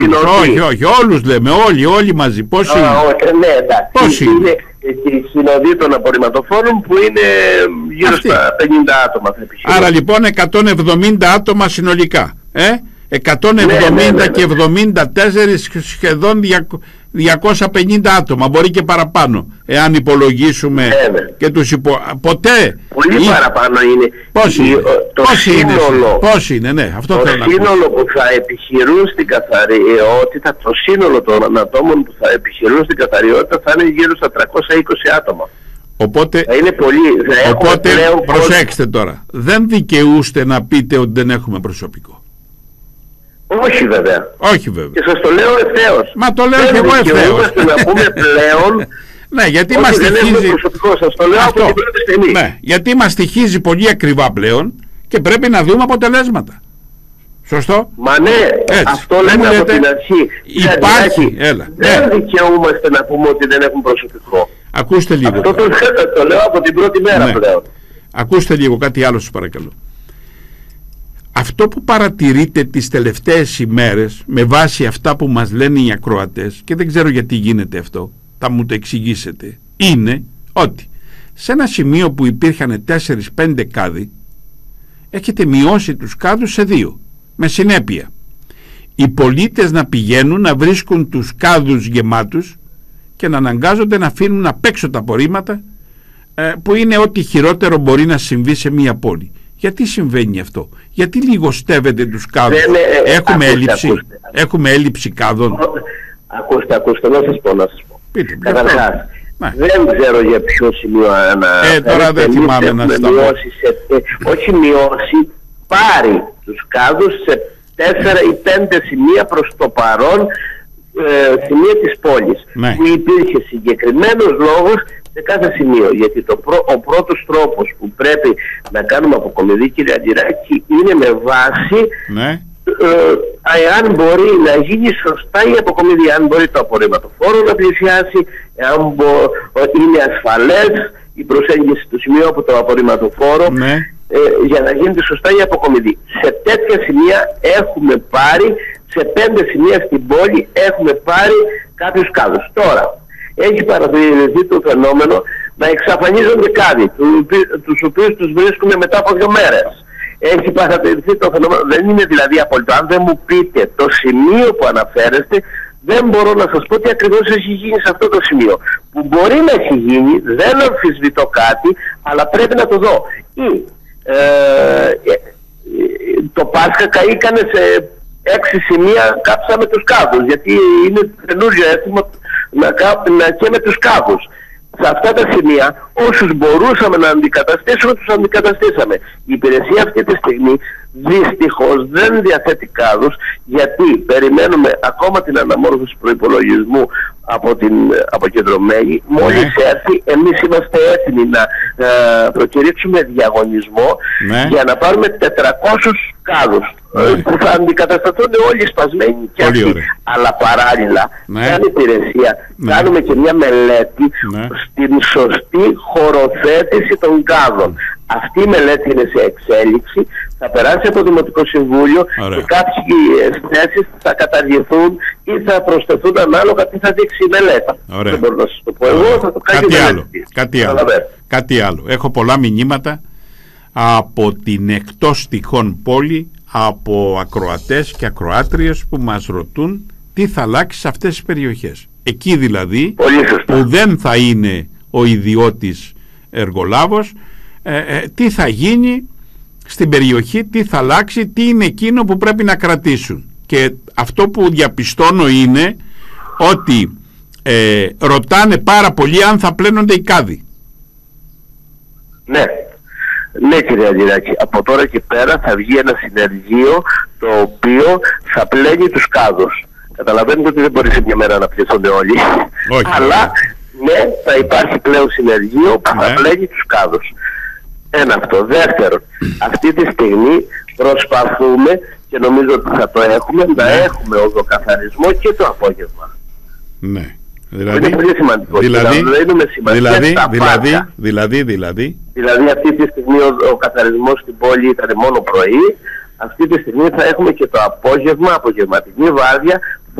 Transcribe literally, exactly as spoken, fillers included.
Όχι, όχι, όλους λέμε, όλοι, όλοι μαζί. Πόσοι είναι? Όχι, ναι, εντάξει. Πόσοι είναι? Είναι και η συνοδή των απορριμματοφόρων που είναι γύρω Αυτή. στα πενήντα άτομα. Άρα λοιπόν εκατόν εβδομήντα άτομα συνολικά. Ε? εκατόν εβδομήντα ναι, ναι, ναι, ναι. Και εβδομήντα τέσσερα σχεδόν διακόσια πενήντα άτομα, μπορεί και παραπάνω, εάν υπολογίσουμε ναι, ναι. Και τους υπο... ποτέ πολύ ή... παραπάνω είναι. Πώς είναι, το πώς σύνολο, είναι, πώς είναι, ναι, αυτό το θέλω σύνολο να που θα επιχειρούν στην καθαριότητα, το σύνολο των ατόμων που θα επιχειρούν στην καθαριότητα θα είναι γύρω στα τριακόσια είκοσι άτομα. Οπότε, θα είναι πολύ, θα οπότε πλέον προσέξτε πολύ... τώρα, δεν δικαιούστε να πείτε ότι δεν έχουμε προσωπικό. Όχι βέβαια. Όχι βέβαια. Και σας το λέω ευθέως. Μα το λέω και εγώ ευθέως. Να πούμε πλέον. Ναι, γιατί μας στοιχίζει. Προσωπικό, σας το λέω αυτό. Από την πρώτη στιγμή. Ναι, γιατί μας στοιχίζει πολύ ακριβά πλέον και πρέπει να δούμε αποτελέσματα. Σωστό. Μα ναι, έτσι. Αυτό λέμε από την αρχή. Υπάρχει. Έλα. Δεν ναι. δικαιούμαστε να πούμε ότι δεν έχουν προσωπικό. Ακούστε λίγο. Αυτό το, το λέω από την πρώτη μέρα ναι. πλέον. Ακούστε λίγο κάτι άλλο, σας παρακαλώ. Αυτό που παρατηρείτε τις τελευταίες ημέρες με βάση αυτά που μας λένε οι ακροατές, και δεν ξέρω γιατί γίνεται αυτό, θα μου το εξηγήσετε, είναι ότι σε ένα σημείο που υπήρχαν τέσσερα πέντε κάδοι έχετε μειώσει τους κάδους σε δύο, με συνέπεια οι πολίτες να πηγαίνουν να βρίσκουν τους κάδους γεμάτους και να αναγκάζονται να αφήνουν απ' έξω τα απορρίμματα, ε, που είναι ό,τι χειρότερο μπορεί να συμβεί σε μια πόλη. Γιατί συμβαίνει αυτό? Γιατί λιγοστεύετε τους κάδους? Δεν, ε, έχουμε, ακούστε, έλλειψη, ακούστε. έχουμε έλλειψη κάδων? Ακούστε, ακούστε, να σας πω, να σας πω. Πείτε, καταρχάς, ναι. δεν ξέρω για ποιο σημείο να... Ε, τώρα δεν θυμάμαι να στα πω. Όχι μειώσει, πάρει τους κάδους σε τέσσερα ή πέντε σημεία προς το παρόν, ε, σημεία της πόλης. Ναι. Που υπήρχε συγκεκριμένος λόγος σε κάθε σημείο. Γιατί το πρω, ο πρώτος τρόπος που πρέπει να κάνουμε αποκομιδή, κύριε Αντιράκη, είναι με βάση ναι. ε, αν μπορεί να γίνει σωστά η αποκομιδή, αν μπορεί το απορριμματοφόρο να πλησιάσει, αν μπο, είναι ασφαλές η προσέγγιση του σημείου από το απορριμματοφόρο, ναι. ε, για να γίνεται σωστά η αποκομιδή. Σε τέτοια σημεία έχουμε πάρει, σε πέντε σημεία στην πόλη έχουμε πάρει κάποιους κάδους. Τώρα, έχει παρατηρηθεί το φαινόμενο να εξαφανίζονται κάδοι, τους οποίους τους βρίσκουμε μετά από δύο μέρες. Έχει παρατηρηθεί το φαινόμενο, δεν είναι δηλαδή απολύτω. Αν δεν μου πείτε το σημείο που αναφέρεστε, δεν μπορώ να σας πω τι ακριβώς έχει γίνει σε αυτό το σημείο. Που μπορεί να έχει γίνει, δεν αμφισβητώ κάτι, αλλά πρέπει να το δω. Ή ε, ε, το Πάσχα καήκανε σε έξι σημεία, κάψαμε τους κάδους, γιατί είναι καινούριο έθιμο να, να καίμε τους κάδους. Σε αυτά τα σημεία, όσους μπορούσαμε να αντικαταστήσουμε, τους αντικαταστήσαμε. Η υπηρεσία αυτή τη στιγμή δυστυχώς δεν διαθέτει κάδους, γιατί περιμένουμε ακόμα την αναμόρφωση προϋπολογισμού από την αποκεντρωμένη. Μόλις ναι. έρθει, εμείς είμαστε έτοιμοι να ε, προκηρύξουμε διαγωνισμό ναι. για να πάρουμε τετρακόσιους κάδους ναι. που θα αντικατασταθούν όλοι σπασμένοι και αυτοί. Αλλά παράλληλα, ναι. σαν υπηρεσία, ναι. κάνουμε και μια μελέτη ναι. στην σωστή χωροθέτηση των κάδων. Αυτή η μελέτη είναι σε εξέλιξη, θα περάσει από το Δημοτικό Συμβούλιο. Ωραία. Και κάποιες θέσεις θα καταργηθούν ή θα προσθεθούν ανάλογα τι θα δείξει η μελέτη. Ωραία. Δεν μπορώ να σας το πω εγώ, θα το κάνει κάτι η άλλο. Κάτι άλλο. Κάτι άλλο. Έχω πολλά μηνύματα από την εκτός τυχόν πόλη, από ακροατές και ακροάτριες που μας ρωτούν τι θα αλλάξει σε αυτές τις περιοχές. Εκεί δηλαδή που δεν θα είναι ο ιδιώτης εργολάβος, ε, ε, τι θα γίνει στην περιοχή, τι θα αλλάξει, τι είναι εκείνο που πρέπει να κρατήσουν. Και αυτό που διαπιστώνω είναι ότι ε, ρωτάνε πάρα πολύ αν θα πλένονται οι κάδοι. Ναι. Ναι, κύριε Αντιράκη, από τώρα και πέρα θα βγει ένα συνεργείο το οποίο θα πλένει τους κάδους. Καταλαβαίνετε ότι δεν μπορεί σε μια μέρα να πληθούνται όλοι. Όχι, αλλά ναι, θα υπάρχει πλέον συνεργείο που ναι. θα πλένει τους κάδους. Ένα αυτό. Δεύτερον, αυτή τη στιγμή προσπαθούμε και νομίζω ότι θα το έχουμε, ναι. να έχουμε οδοκαθαρισμό και το απόγευμα. Ναι. Δηλαδή, είναι πολύ σημαντικό. Δηλαδή, δηλαδή, δηλαδή, δηλαδή, δηλαδή, δηλαδή, δηλαδή αυτή τη στιγμή ο, ο καθαρισμός στην πόλη ήταν μόνο πρωί. Αυτή τη στιγμή θα έχουμε και το απόγευμα, απογευματινή βάρδια,